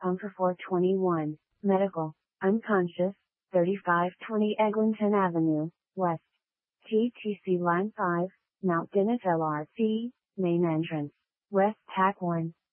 Pump for 421, Medical, unconscious, 3520 Eglinton Avenue, West. TTC Line 5, Mount Dennis LRT, Main Entrance, West Tack 1.